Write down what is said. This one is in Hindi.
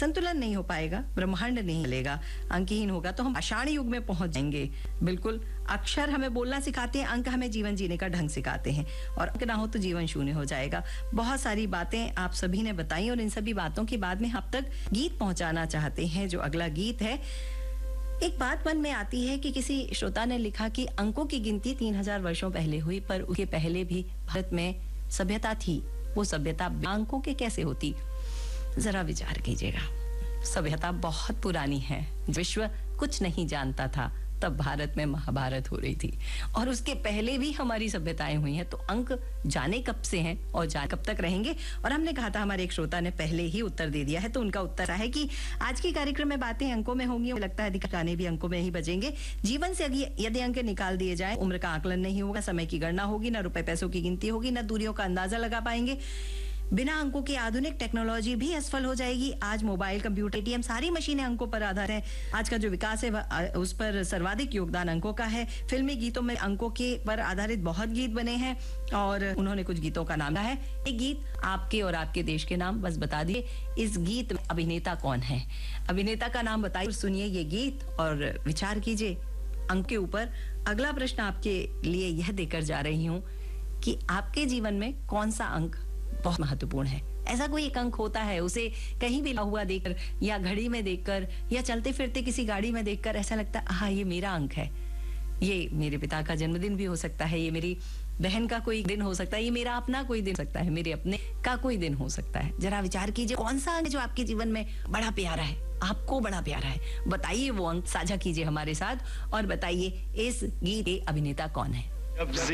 संतुलन नहीं हो पाएगा, ब्रह्मांड नहीं चलेगा, अंकहीन होगा तो हम आषाढ़ युग में पहुंच जाएंगे। बिल्कुल, अक्षर हमें बोलना सिखाते हैं, अंक हमें जीवन जीने का ढंग सिखाते हैं, और अंक ना हो तो जीवन शून्य हो जाएगा। बहुत सारी बातें आप सभी ने बताई और इन सभी बातों के बाद में आप तक गीत पहुंचाना चाहते हैं। जो अगला गीत है, एक बात मन में आती है कि किसी श्रोता ने लिखा कि अंकों की गिनती 3000 वर्षों पहले हुई, पर उसके पहले भी भारत में सभ्यता थी। वो सभ्यता बिना अंकों के कैसे होती? जरा विचार कीजिएगा। सभ्यता बहुत पुरानी है। विश्व कुछ नहीं जानता था तब भारत में महाभारत हो रही थी, और उसके पहले भी हमारी सभ्यताएं हुई हैं। तो अंक जाने कब से हैं और जाने कब तक रहेंगे? और हमने कहा था, हमारे एक श्रोता ने पहले ही उत्तर दे दिया है, तो उनका उत्तर है कि आज के कार्यक्रम में बातें अंकों में होंगी। लगता है अधिकांश गाने भी अंकों में ही बजेंगे। जीवन से यदि अंक निकाल दिए जाए, उम्र का आकलन नहीं होगा, समय की गणना होगी, ना रुपए पैसों की गिनती होगी, ना दूरियों का अंदाजा लगा पाएंगे। बिना अंकों की आधुनिक टेक्नोलॉजी भी असफल हो जाएगी। आज मोबाइल, कंप्यूटर, एटीएम, सारी मशीनें अंकों पर आधारित है। आज का जो विकास है उस पर सर्वाधिक योगदान अंकों का है। फिल्मी गीतों में अंकों के पर आधारित बहुत गीत बने हैं, और उन्होंने कुछ गीतों का नाम है। एक गीत आपके और आपके देश के नाम बस बता दिए। इस गीत में अभिनेता कौन है? अभिनेता का नाम बताइए, सुनिए ये गीत और विचार कीजिए अंक के ऊपर। अगला प्रश्न आपके लिए यह देकर जा रही हूँ कि आपके जीवन में कौन सा अंक बहुत महत्वपूर्ण है? ऐसा कोई एक अंक होता है, उसे कहीं भी लिखा हुआ देखकर, या घड़ी में देखकर, या चलते फिरते किसी गाड़ी में देखकर ऐसा लगता है हाँ ये मेरा अंक है। ये मेरे पिता का जन्मदिन भी हो सकता है, ये मेरी बहन का कोई दिन हो सकता है, ये मेरा अपना कोई दिन हो सकता है, मेरे अपने का कोई दिन हो सकता है। जरा विचार कीजिए, कौन सा अंक जो आपके जीवन में बड़ा प्यारा है, आपको बड़ा प्यारा है? बताइए वो अंक, साझा कीजिए हमारे साथ, और बताइए इस गीत के अभिनेता कौन है।